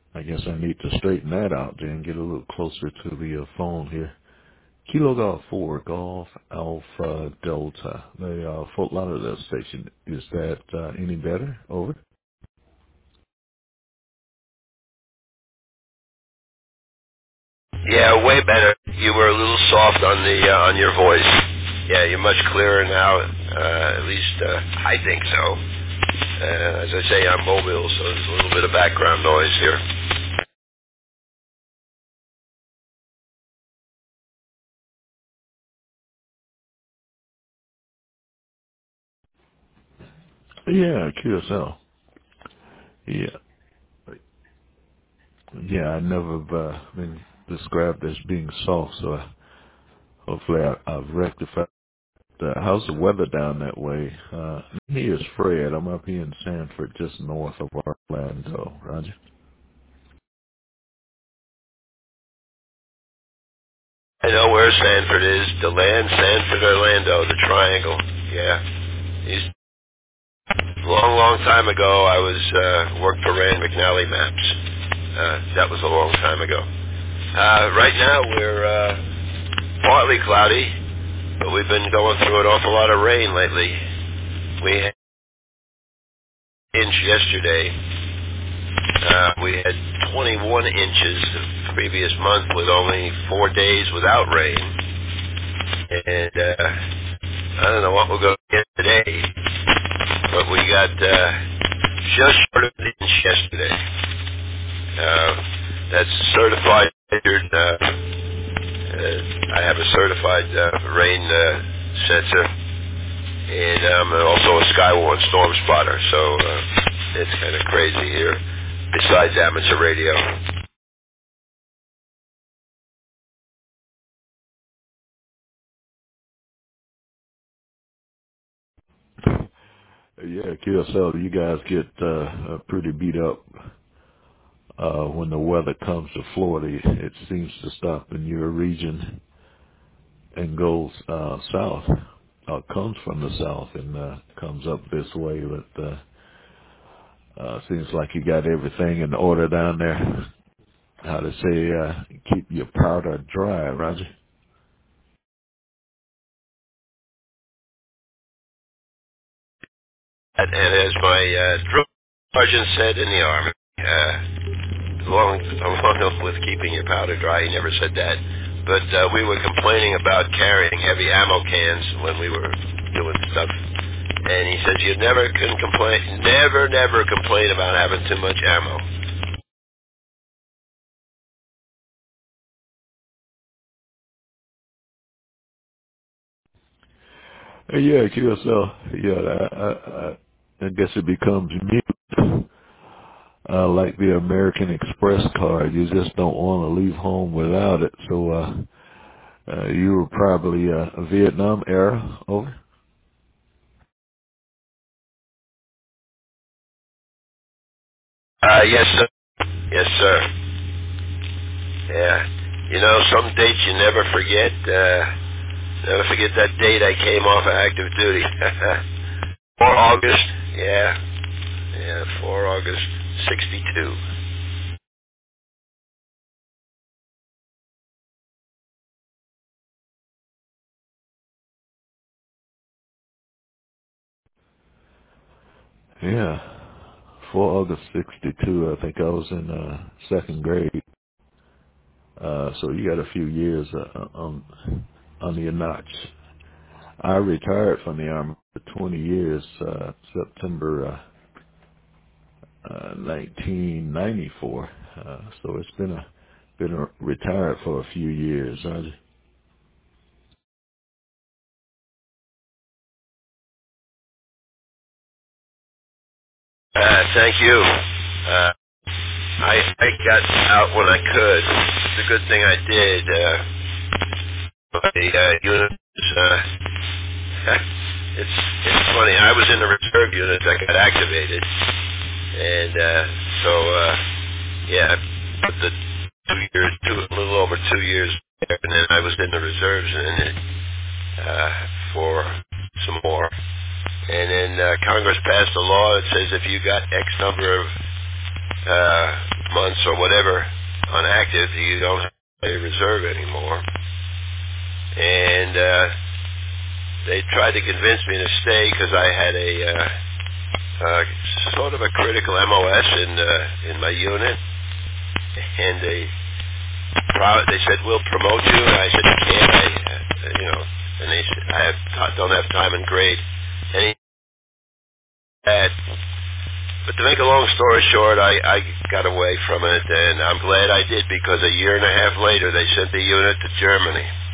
I guess I need to straighten that out then, get a little closer to the phone here. Kilo Golf 4, Golf Alpha Delta. The Fort Lauderdale station. Is that any better? Over? Yeah, way better. You were a little soft on your voice. Yeah, you're much clearer now. At least I think so. As I say, I'm mobile, so there's a little bit of background noise here. Yeah, QSL. Yeah. Yeah, I never been described as being soft, so hopefully I've rectified. How's the weather down that way? Here's Fred. I'm up here in Sanford, just north of Orlando. Roger. I know where Sanford is. DeLand, Sanford, Orlando, the triangle. Yeah. Long time ago, I was worked for Rand McNally Maps. That was a long time ago. Right now, we're partly cloudy, but we've been going through an awful lot of rain lately. We had an inch yesterday. We had 21 inches the previous month with only 4 days without rain. And I don't know what we're going to get today, but we got just short of an inch yesterday. That's certified. I have a certified rain sensor, and I'm also a Skywarn storm spotter, so it's kind of crazy here, besides amateur radio. Yeah, QSL, you guys get pretty beat up when the weather comes to Florida. It seems to stop in your region and goes south, comes from the south and comes up this way. But seems like you got everything in order down there. How to say, keep your powder dry, Roger. And as my drill sergeant said in the Army, along with keeping your powder dry, he never said that. But we were complaining about carrying heavy ammo cans when we were doing stuff. And he says, you never can complain, never complain about having too much ammo. Yeah, QSL. Yeah, I guess it becomes mute. Like the American Express card, you just don't want to leave home without it. So, you were probably a Vietnam era, over? Yes, sir. Yes, sir. Yeah. You know, some dates you never forget. Never forget that date I came off of active duty. 4 August. Yeah. Yeah, 4 August 62. Yeah. 4 August 62, I think I was in second grade. So you got a few years on your notch. I retired from the Army for 20 years, September 1994. So it's been retired for a few years. Thank you. I got out when I could. It's a good thing I did. My unit it's funny. I was in the reserve unit that got activated, and yeah, I put the 2 years, a little over 2 years there, and then I was in the reserves and for some more. And then Congress passed a law that says if you got X number of months or whatever on active, you don't have a reserve anymore. And they tried to convince me to stay because I had a sort of a critical MOS in my unit, and they said we'll promote you, and I said you can't, and they said don't have time and grade, and he said. But to make a long story short, I got away from it, and I'm glad I did, because a year and a half later they sent the unit to Germany.